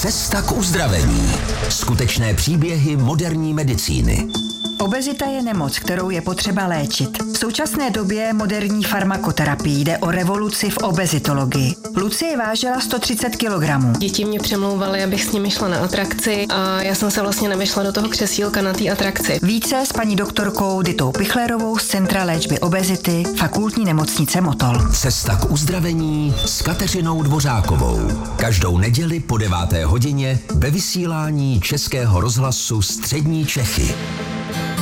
Cesta k uzdravení. Skutečné příběhy moderní medicíny. Obezita je nemoc, kterou je potřeba léčit. V současné době moderní farmakoterapii jde o revoluci v obezitologii. Lucie vážila 130 kg. Děti mě přemlouvaly, abych s nimi šla na atrakci a já jsem se vlastně nevyšla do toho křesílka na té atrakci. Více s paní doktorkou Ditou Pichlerovou z Centra léčby obezity Fakultní nemocnice Motol. Cesta k uzdravení s Kateřinou Dvořákovou. Každou neděli po 9. hodině ve vysílání Českého rozhlasu Střední Čechy.